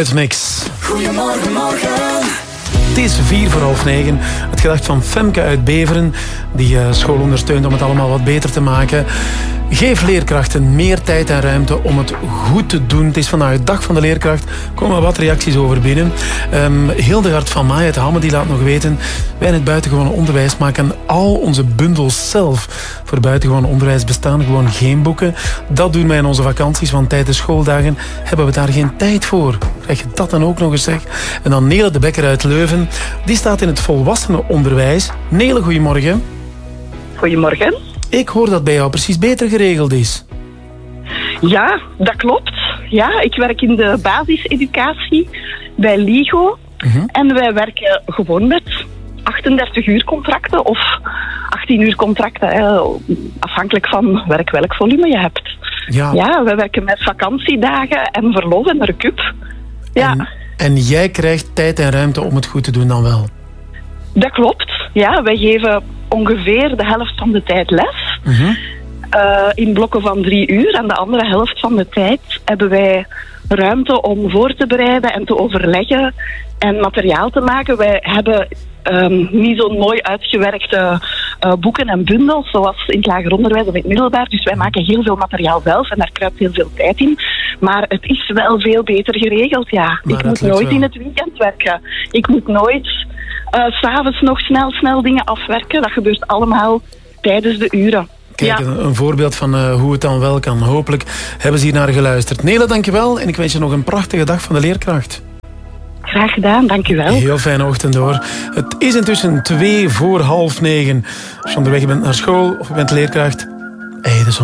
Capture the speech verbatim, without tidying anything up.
Geluidsmix. Goedemorgen, morgen. Het is vier voor half negen. Het gedacht van Femke uit Beveren, die uh, school ondersteunt om het allemaal wat beter te maken. Geef leerkrachten meer tijd en ruimte om het goed te doen. Het is vandaag de dag van de leerkracht. Er komen wat reacties over binnen. Um, Hildegard van Maai uit Hamme die laat nog weten: wij in het buitengewoon onderwijs maken al onze bundels zelf. Voor buitengewoon onderwijs bestaan gewoon geen boeken. Dat doen wij in onze vakanties, want tijdens schooldagen hebben we daar geen tijd voor. Krijg je dat dan ook nog eens, zeg? En dan Nele de Bekker uit Leuven. Die staat in het volwassenenonderwijs. Nele, goedemorgen. Goedemorgen. Ik hoor dat bij jou precies beter geregeld is. Ja, dat klopt. Ja, ik werk in de basiseducatie bij LIGO. Uh-huh. En wij werken gewoon met achtendertig uur contracten of achttien uur contracten. Hè, afhankelijk van werk welk volume je hebt. Ja, ja, wij werken met vakantiedagen en verlof en recup. Ja. En, en jij krijgt tijd en ruimte om het goed te doen dan wel? Dat klopt. Ja, wij geven ongeveer de helft van de tijd les. Uh-huh. Uh, in blokken van drie uur. En de andere helft van de tijd hebben wij ruimte om voor te bereiden en te overleggen en materiaal te maken. Wij hebben um, niet zo'n mooi uitgewerkte uh, boeken en bundels zoals in het lager onderwijs of in het middelbaar. Dus wij maken heel veel materiaal zelf en daar kruipt heel veel tijd in. Maar het is wel veel beter geregeld, ja. Maar ik moet nooit wel in het weekend werken. Ik moet nooit Uh, 's avonds nog snel, snel dingen afwerken. Dat gebeurt allemaal tijdens de uren. Kijk, ja. een, een voorbeeld van uh, hoe het dan wel kan. Hopelijk hebben ze hier naar geluisterd. Nele, dankjewel. En ik wens je nog een prachtige dag van de leerkracht. Graag gedaan, dankjewel. Heel fijne ochtend hoor. Het is intussen twee voor half negen. Als je onderweg bent naar school of je bent leerkracht, hey, de zon